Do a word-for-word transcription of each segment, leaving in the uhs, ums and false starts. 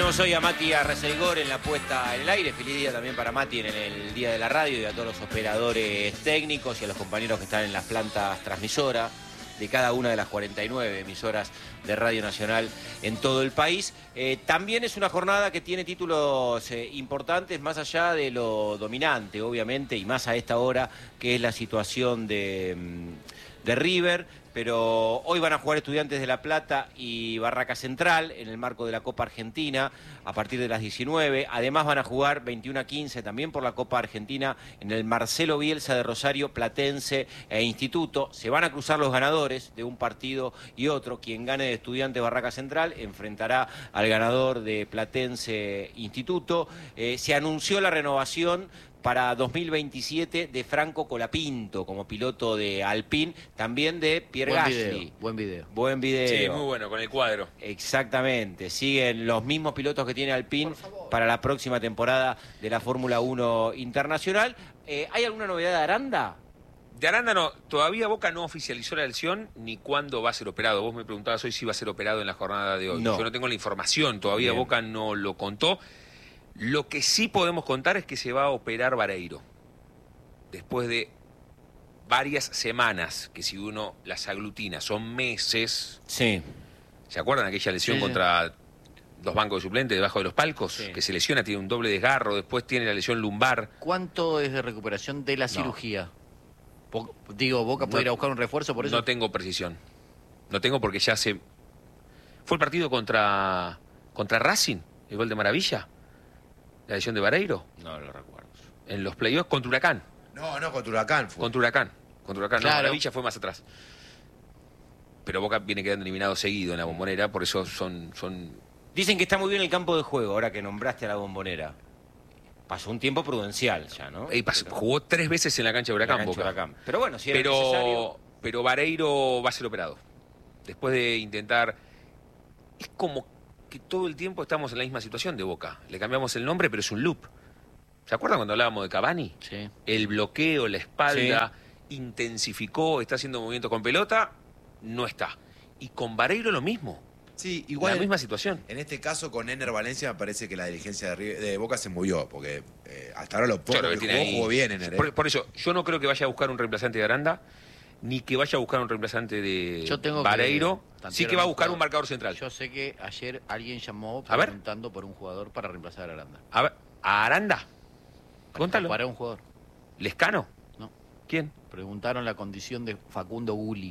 Tenemos hoy a Mati Arreceigor en la puesta en el aire. Feliz día también para Mati en el Día de la Radio y a todos los operadores técnicos y a los compañeros que están en las plantas transmisoras de cada una de las cuarenta y nueve emisoras de Radio Nacional en todo el país. Eh, también es una jornada que tiene títulos eh, importantes, más allá de lo dominante, obviamente, y más a esta hora, que es la situación de, de River. Pero hoy van a jugar Estudiantes de La Plata y Barraca Central en el marco de la Copa Argentina a partir de las diecinueve. Además van a jugar veintiuno a quince también por la Copa Argentina en el Marcelo Bielsa de Rosario, Platense e Instituto. Se van a cruzar los ganadores de un partido y otro. Quien gane de Estudiantes Barraca Central enfrentará al ganador de Platense Instituto. Eh, se anunció la renovación para dos mil veintisiete de Franco Colapinto como piloto de Alpine, también de Pierre Buen Gasly. video, buen video. Buen video. Sí, muy bueno, con el cuadro. Exactamente. Siguen los mismos pilotos que tiene Alpine para la próxima temporada de la Fórmula uno Internacional. Eh, ¿Hay alguna novedad de Aranda? De Aranda no, todavía Boca no oficializó la lesión ni cuándo va a ser operado. Vos me preguntabas hoy si va a ser operado en la jornada de hoy. No. Yo no tengo la información, todavía Bien. Boca no lo contó. Lo que sí podemos contar es que se va a operar Vareiro. Después de varias semanas, que si uno las aglutina son meses. Sí. ¿Se acuerdan aquella lesión Sí, sí. contra los bancos de suplentes debajo de los palcos? Sí. Que se lesiona, tiene un doble desgarro, después tiene la lesión lumbar. ¿Cuánto es de recuperación de la cirugía? Po- digo, Boca No- puede ir a buscar un refuerzo por eso. No tengo precisión. No tengo porque ya se... ¿Fue el partido contra, contra Racing? ¿El gol de Maravilla? ¿La lesión de Vareiro? No lo recuerdo. En los playoffs contra Huracán. No, no, contra Huracán fue. Contra Huracán. Contra Huracán. No, Claro. Maravilla fue más atrás. Pero Boca viene quedando eliminado seguido en la Bombonera, por eso son... son... Dicen que está muy bien el campo de juego, ahora que nombraste a la Bombonera. Pasó un tiempo prudencial ya, ¿no? Ey, pasó- Pero- jugó tres veces en la cancha de la Huracán, cancha de Boca. Huracán. Pero bueno, si era necesario... Pero, pero Vareiro va a ser operado. Después de intentar... Es como que todo el tiempo estamos en la misma situación de Boca. Le cambiamos el nombre, pero es un loop. ¿Se acuerdan cuando hablábamos de Cavani? Sí. El bloqueo, la espalda, intensificó, está haciendo movimientos con pelota, no está. Y con Vareiro lo mismo. Sí, igual. La misma situación. En este caso, con Ener Valencia, me parece que la dirigencia de, River- de Boca se movió, porque eh, hasta ahora lo poco Yo creo que que tiene jugó, ahí- jugó bien Ener. ¿eh? Por, por eso, yo no creo que vaya a buscar un reemplazante de Aranda, ni que vaya a buscar un reemplazante de Yo tengo Vareiro. que Sí que va a buscar tantear un marcador central. Yo sé que ayer alguien llamó A ver. preguntando por un jugador para reemplazar a Aranda. A ver, ¿a Aranda? Contalo. Para un jugador. ¿Lescano? No. ¿Quién? Preguntaron la condición de Facundo Gulli.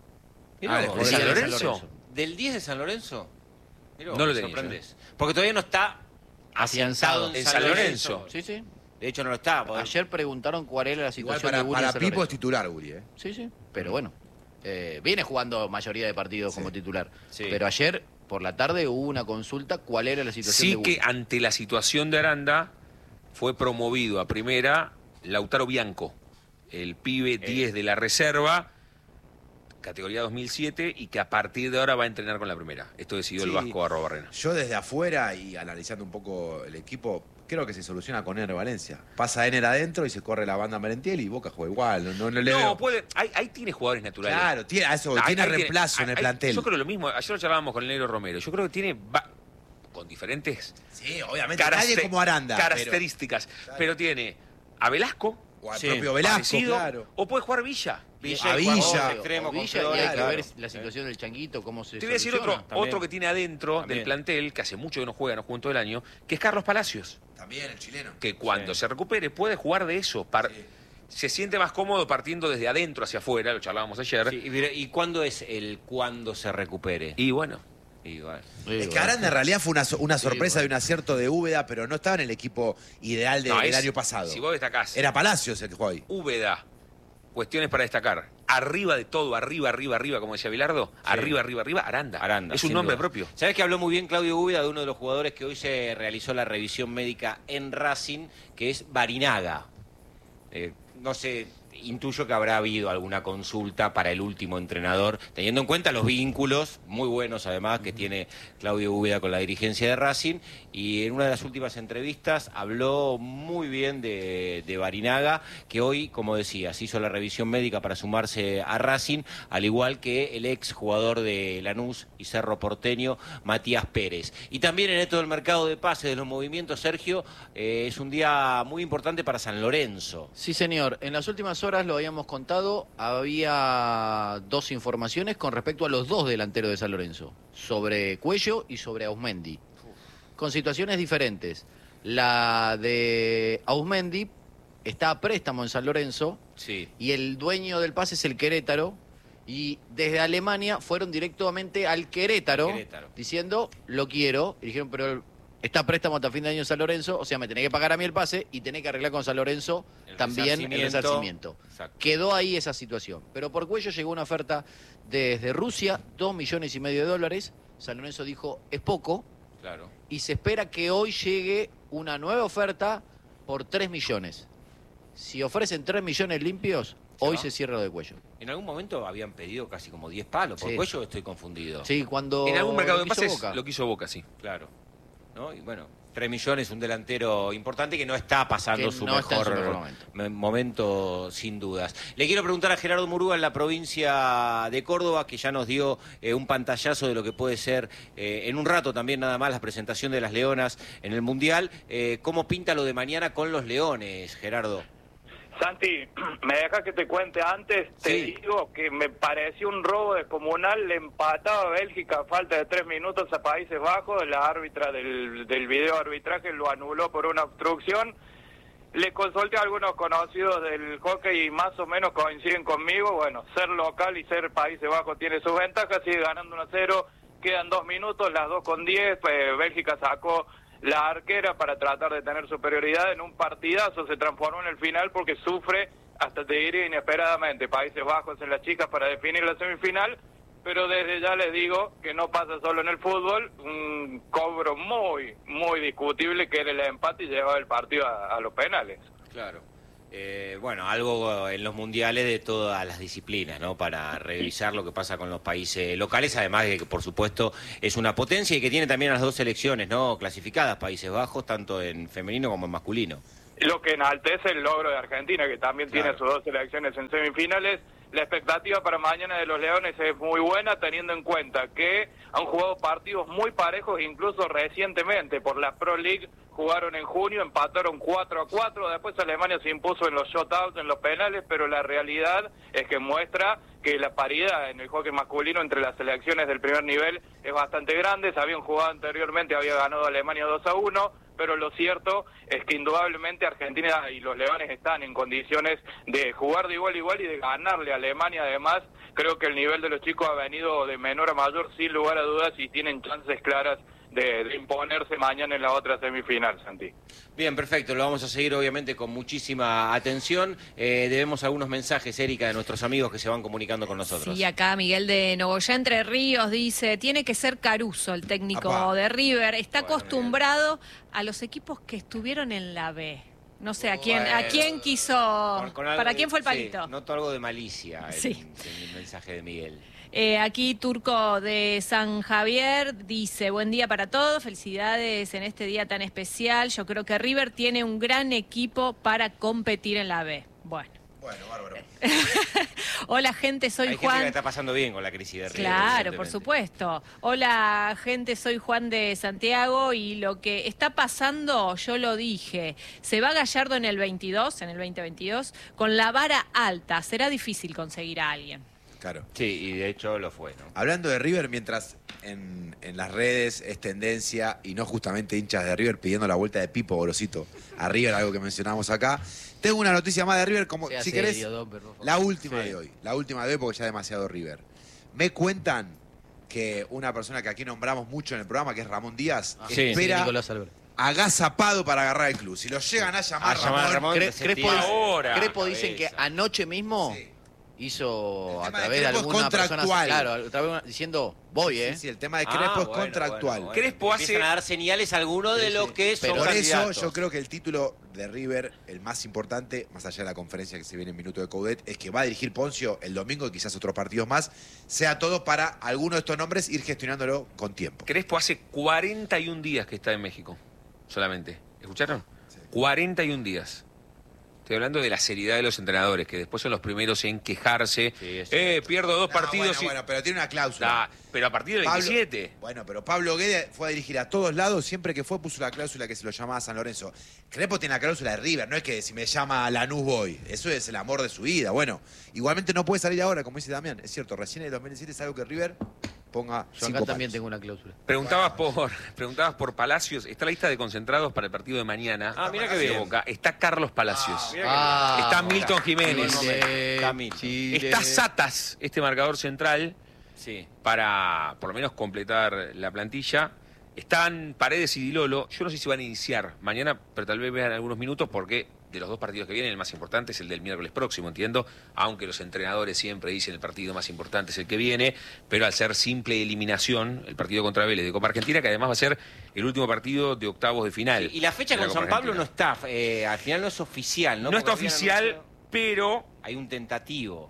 Mirá Ah, vos, ¿de San del- Lorenzo? ¿Del diez de San Lorenzo? Mirá vos, No lo me tenía yo, sorprendés. Porque todavía no está Afianzado. en En San San Lorenzo. Lorenzo. Sí, sí. De hecho no lo está. porque- Ayer preguntaron cuál era la Igual situación para, de Gulli para en San Pipo es Lorenzo. titular, Gulli, ¿eh? Sí, sí. Pero bueno, eh, viene jugando mayoría de partidos Sí. como titular. Sí. Pero ayer, por la tarde, hubo una consulta cuál era la situación de Sí Gulli. que ante la situación de Aranda fue promovido a primera Lautaro Bianco, el pibe diez de la reserva, categoría dos mil siete, y que a partir de ahora va a entrenar con la primera. Esto decidió el Sí. Vasco Arrobarrena. Yo desde afuera y analizando un poco el equipo, creo que se soluciona con Ener Valencia. Pasa Ener adentro y se corre la banda Merentiel y Boca juega igual. No, no, no le No, veo- puede, ahí, ahí tiene jugadores naturales. Claro, tiene, a eso, Ahí- tiene ahí reemplazo ahí- en el ahí- plantel. Yo creo lo mismo. Ayer lo charlábamos con el negro Romero. Yo creo que tiene, va- con diferentes Sí, obviamente. caraste- Nadie como Aranda. pero- características, pero, tiene a Velasco, o al Sí, propio Velasco, parecido, claro. o puede jugar Villa. Villa a y Juan Villa. Gómez, O extremo, con Villa, y Flores, hay que claro. ver la situación del Changuito, cómo se Te voy a decir otro, soluciona. también. otro que tiene adentro También. del plantel, que hace mucho que no juega, no juega en todo el año, que es Carlos Palacios, También el chileno. que cuando Sí. se recupere puede jugar de eso. par- Sí. Se siente más cómodo partiendo desde adentro hacia afuera, lo charlábamos ayer. Sí, y, mira, ¿y cuándo es el cuándo se recupere? Y bueno, Y bueno. Sí, Es que bueno. Aranda en realidad fue una, so- una sorpresa bueno. y un acierto de Úbeda, pero no estaba en el equipo ideal de- no, del es- año pasado. Si vos destacás, Era Palacios el que jugó ahí. Úbeda, cuestiones para destacar. Arriba de todo, arriba, arriba, arriba, como decía Bilardo, arriba, arriba, arriba, Aranda. Aranda, es un sin nombre duda. propio. ¿Sabés que habló muy bien Claudio Úbeda de uno de los jugadores que hoy se realizó la revisión médica en Racing, que es Barinaga? Eh, no sé, intuyo que habrá habido alguna consulta para el último entrenador, teniendo en cuenta los vínculos muy buenos además que tiene Claudio Úbeda con la dirigencia de Racing, y en una de las últimas entrevistas habló muy bien de, de Barinaga, que hoy, como decías, hizo la revisión médica para sumarse a Racing, al igual que el ex jugador de Lanús y Cerro Porteño, Matías Pérez. Y también en esto del mercado de pases, de los movimientos, Sergio, eh, es un día muy importante para San Lorenzo. Sí, señor. En las últimas horas lo habíamos contado, había dos informaciones con respecto a los dos delanteros de San Lorenzo, sobre Cuello y sobre Ausmendi, con situaciones diferentes. La de Ausmendi está a préstamo en San Lorenzo, sí, y el dueño del pase es el Querétaro, y desde Alemania fueron directamente al Querétaro, Querétaro. diciendo, lo quiero, y dijeron, pero está a préstamo hasta fin de año en San Lorenzo, o sea, me tenés que pagar a mí el pase y tenés que arreglar con San Lorenzo El también el resarcimiento. resarcimiento. Exacto. Quedó ahí esa situación. Pero por Cuello llegó una oferta desde Rusia, dos millones y medio de dólares. San Lorenzo dijo, es poco, Claro. y se espera que hoy llegue una nueva oferta por tres millones. Si ofrecen tres millones limpios, ¿Se hoy va? se cierra lo de Cuello. En algún momento habían pedido casi como diez palos. Por Sí. Cuello estoy confundido. Sí, cuando En algún mercado de lo quiso pases Boca. lo quiso Boca, sí. Claro. ¿No? Y bueno, tres millones, un delantero importante que no está pasando Que su, no está en mejor su mejor momento. me- momento, sin dudas. Le quiero preguntar a Gerardo Murúa en la provincia de Córdoba, que ya nos dio eh, un pantallazo de lo que puede ser eh, en un rato también nada más la presentación de las Leonas en el Mundial. Eh, ¿Cómo pinta lo de mañana con los Leones, Gerardo? Santi, me dejas que te cuente antes, te Sí. digo que me pareció un robo descomunal, le empataba a Bélgica a falta de tres minutos a Países Bajos, la árbitra del, del video arbitraje lo anuló por una obstrucción. Le consulté a algunos conocidos del hockey y más o menos coinciden conmigo, bueno, ser local y ser Países Bajos tiene sus ventajas, sigue ganando uno a cero, quedan dos minutos, las dos con diez, pues Bélgica sacó la arquera para tratar de tener superioridad en un partidazo, se transformó en el final porque sufre, hasta te diría inesperadamente, Países Bajos en las chicas para definir la semifinal, pero desde ya les digo que no pasa solo en el fútbol, un cobro muy, muy discutible que era el empate y llevaba el partido a, a los penales. Claro. Eh, bueno, algo en los mundiales de todas las disciplinas, ¿no? Para revisar lo que pasa con los países locales, además de que, por supuesto, es una potencia y que tiene también a las dos selecciones, ¿no? Clasificadas, Países Bajos, tanto en femenino como en masculino. Lo que enaltece el logro de Argentina, que también Claro. tiene sus dos selecciones en semifinales. La expectativa para mañana de los Leones es muy buena, teniendo en cuenta que han jugado partidos muy parejos, incluso recientemente por la Pro League. Jugaron en junio, empataron cuatro a cuatro, después Alemania se impuso en los shutouts, en los penales, pero la realidad es que muestra que la paridad en el hockey masculino entre las selecciones del primer nivel es bastante grande. Se habían jugado anteriormente, había ganado Alemania dos a uno, pero lo cierto es que indudablemente Argentina y los Leones están en condiciones de jugar de igual a igual y de ganarle a Alemania. Además, creo que el nivel de los chicos ha venido de menor a mayor, sin lugar a dudas, y tienen chances claras de, de imponerse mañana en la otra semifinal, Santi. Bien, perfecto, lo vamos a seguir obviamente con muchísima atención. Eh, debemos algunos mensajes, Erika, de nuestros amigos que se van comunicando con nosotros. Sí, acá Miguel de Nogoyá, Entre Ríos, dice, tiene que ser Caruso, el técnico Apá. de River. Está Bueno, acostumbrado a los equipos que estuvieron en la B. No sé, ¿a quién, a Bueno, quién quiso, Con- con algo para de- quién fue el sí, palito? noto algo de malicia en, Sí. en el mensaje de Miguel. Eh, aquí Turco de San Javier dice, buen día para todos, felicidades en este día tan especial. Yo creo que River tiene un gran equipo para competir en la B. Bueno. Bueno, bárbaro. Hola gente, soy Hay gente Juan. que la está pasando bien con la crisis de River. Claro, por evidentemente. supuesto. Hola, gente, soy Juan de Santiago y lo que está pasando, yo lo dije, se va Gallardo en el veintidós, en el veinte veintidós, con la vara alta. Será difícil conseguir a alguien. Claro. Sí, y de hecho lo fue, ¿no? Hablando de River, mientras en, en las redes es tendencia y no justamente hinchas de River pidiendo la vuelta de Pipo Gorosito a River, algo que mencionamos acá, tengo una noticia más de River, como Sea si serio, querés, Domper, por favor. la última Sí. de hoy. La última de hoy porque ya demasiado River. Me cuentan que una persona que aquí nombramos mucho en el programa, que es Ramón Díaz, Ah, Sí. espera Nicolás Álvarez. agazapado para agarrar el club. Si lo llegan a llamar, A llamar a Ramón, Ramón, Cre- que se Crespo, tira dice- ahora. Crespo dicen que cabeza. anoche mismo Sí. hizo El a tema de través de Crespo es alguna persona, contractual. claro, a través de una- diciendo, voy, ¿eh? Sí, sí, el tema de Ah, Crespo es bueno, contractual. bueno, bueno. Crespo hace- Empiezan a dar señales algunos de Sí, lo sí. que son Pero Por eso candidatos. yo creo que el título de River, el más importante, más allá de la conferencia que se viene en minuto de Coudet, es que va a dirigir Poncio el domingo y quizás otros partidos más, sea todo para alguno de estos nombres ir gestionándolo con tiempo. Crespo hace cuarenta y un días que está en México, solamente. ¿Escucharon? cuarenta y un días. Estoy hablando de la seriedad de los entrenadores, que después son los primeros en quejarse. Sí, es eh, cierto. pierdo dos No, partidos bueno, y... bueno, pero tiene una cláusula. Da, pero a partir del Pablo- veintisiete. Bueno, pero Pablo Guede fue a dirigir a todos lados, siempre que fue puso la cláusula que se lo llamaba San Lorenzo. Crespo tiene la cláusula de River, no es que si me llama Lanús voy, eso es el amor de su vida. Bueno, igualmente no puede salir ahora, como dice Damián, es cierto, recién en el dos mil diecisiete es algo que River ponga Yo cinco acá también palos. tengo una cláusula. Preguntabas por, preguntabas por Palacios. Está la lista de concentrados para el partido de mañana. Ah, mira qué de bien. Boca. Está Carlos Palacios. Mirá que Ah, Está bueno. Milton Jiménez. Chile, Está Milton. Chile. Está Satas, este marcador central, Sí. para por lo menos completar la plantilla. Están Paredes y Dilolo. Yo no sé si van a iniciar mañana, pero tal vez vean algunos minutos porque de los dos partidos que vienen, el más importante es el del miércoles próximo, entiendo, aunque los entrenadores siempre dicen el partido más importante es el que viene, pero al ser simple eliminación, el partido contra Vélez de Copa Argentina, que además va a ser el último partido de octavos de final. Y la fecha de la con Copa San Pablo no Argentina. está, eh, al final no es oficial, ¿no? No Porque está habían oficial, anunciado- pero Hay un tentativo.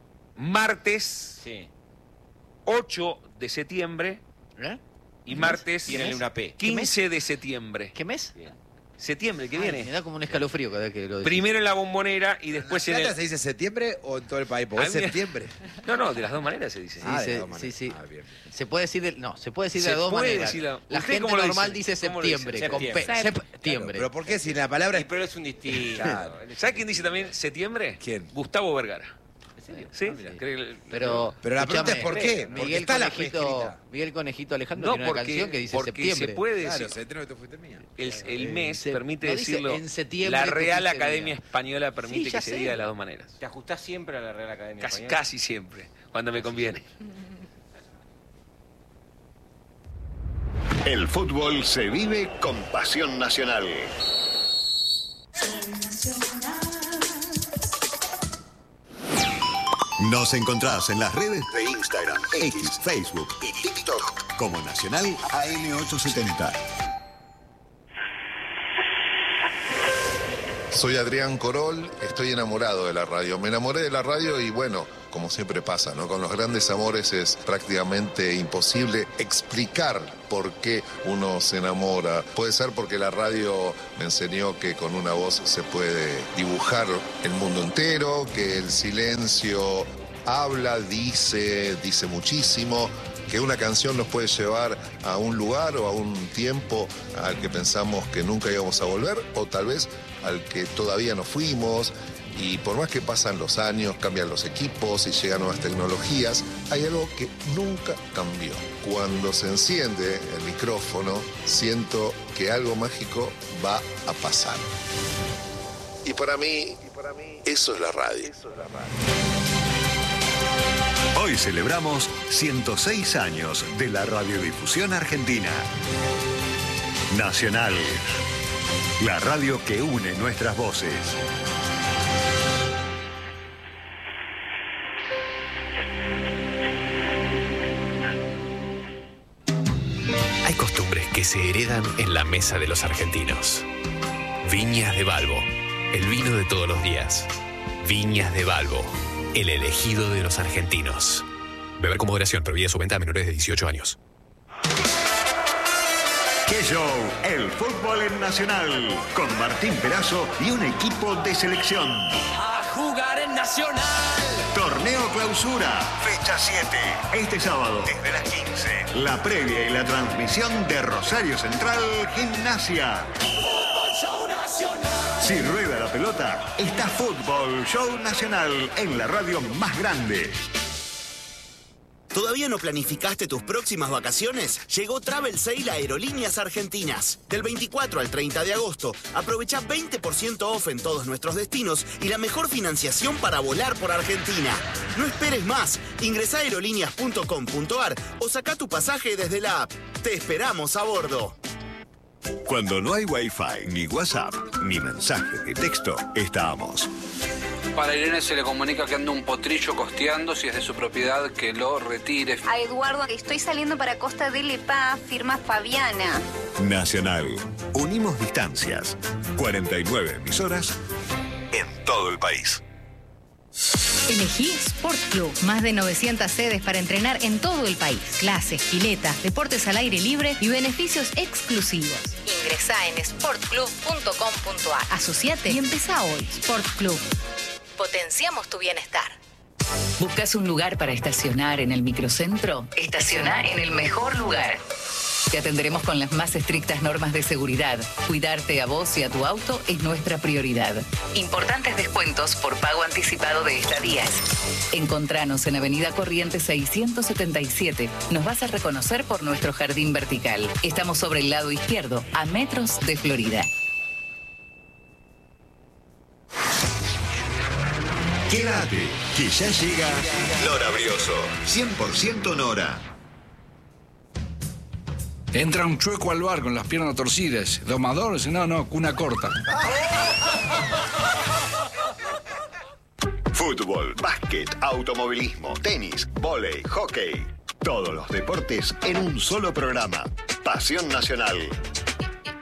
martes Sí. ocho de septiembre ¿Eh? y martes Tienen una P. quince de septiembre. ¿Qué mes? Bien. Septiembre que Ay, viene. me da como un escalofrío cada vez que lo decís. Primero en la Bombonera y después en ¿En el... se dice septiembre o en todo el país? Porque A es mí- septiembre. No, no, de las dos maneras se dice. Sí, Ah, de se- todas maneras. sí, sí. Ah, bien. Se puede decir de, no, se puede decir Se de dos puede maneras. decir la- la ¿Usted gente cómo lo normal dice? dice ¿Cómo lo dice? septiembre, con P. Septiembre. Septiembre. Pero ¿por qué si la palabra Sí, es... pero es un distinto. Claro. ¿Sabe quién dice también septiembre? ¿Quién? Gustavo Vergara. ¿En serio? ¿Sí? Ah, mira. ¿Cree que- Pero, Pero la pregunta es escúchame, ¿por qué? Porque Miguel está la P Conejito, escrita. Miguel Conejito Alejandro No, tiene una porque, canción que dice porque septiembre. se puede Claro, decir. septiembre te fuiste mía. El, el Eh, mes se- permite no dice decirlo. en septiembre La te Real fuiste Academia mía. Española permite Sí, ya que se sé. diga de las dos maneras. ¿Te ajustás siempre a la Real Academia Casi, Española? casi siempre, cuando me conviene. El fútbol se vive con pasión nacional. Nos encontrás en las redes de Instagram, X, Facebook y TikTok como Nacional A M ochocientos setenta. Soy Adrián Corol, estoy enamorado de la radio. Me enamoré de la radio y bueno, como siempre pasa, ¿no? Con los grandes amores es prácticamente imposible explicar por qué uno se enamora. Puede ser porque la radio me enseñó que con una voz se puede dibujar el mundo entero, que el silencio habla, dice, dice muchísimo, que una canción nos puede llevar a un lugar o a un tiempo al que pensamos que nunca íbamos a volver, o tal vez al que todavía no fuimos, y por más que pasan los años, cambian los equipos y llegan nuevas tecnologías, hay algo que nunca cambió. Cuando se enciende el micrófono, siento que algo mágico va a pasar. Y para mí, eso es la radio. Hoy celebramos ciento seis años de la radiodifusión argentina. Nacional, la radio que une nuestras voces. Hay costumbres que se heredan en la mesa de los argentinos. Viñas de Balbo, el vino de todos los días. Viñas de Balbo, el elegido de los argentinos. Beber con moderación, prohibida su venta a menores de dieciocho años. ¡Qué show! El fútbol en Nacional, con Martín Perazo y un equipo de selección. ¡A jugar en Nacional! Torneo Clausura, fecha siete. Este sábado, desde las quince. La previa y la transmisión de Rosario Central Gimnasia. Si rueda la pelota, está Fútbol Show Nacional en la radio más grande. ¿Todavía no planificaste tus próximas vacaciones? Llegó Travel Sale a Aerolíneas Argentinas. Del veinticuatro al treinta de agosto, aprovecha veinte por ciento off en todos nuestros destinos y la mejor financiación para volar por Argentina. No esperes más. Ingresá a aerolíneas punto com punto ar o saca tu pasaje desde la app. Te esperamos a bordo. Cuando no hay Wi-Fi, ni WhatsApp, ni mensajes de texto, estamos. Para Irene se le comunica que anda un potrillo costeando, si es de su propiedad, que lo retire. A Eduardo, estoy saliendo para Costa del Epá, firma Fabiana. Nacional. Unimos distancias. cuarenta y nueve emisoras en todo el país. Elegí Sport Club. Más de novecientas sedes para entrenar en todo el país. Clases, piletas, deportes al aire libre y beneficios exclusivos. Ingresá en sport club punto com punto a r. Asociate y empezá hoy. Sport Club. Potenciamos tu bienestar. ¿Buscas un lugar para estacionar en el microcentro? Estaciona en el mejor lugar. Te atenderemos con las más estrictas normas de seguridad. Cuidarte a vos y a tu auto es nuestra prioridad. Importantes descuentos por pago anticipado de estadías. Encontranos en Avenida Corrientes seiscientos setenta y siete. Nos vas a reconocer por nuestro jardín vertical. Estamos sobre el lado izquierdo, a metros de Florida. Quédate, que ya llega Nora Brioso. cien por ciento Nora. Entra un chueco al bar con las piernas torcidas. Domador, no, no, cuna corta. Fútbol, básquet, automovilismo, tenis, vóley, hockey. Todos los deportes en un solo programa. Pasión Nacional.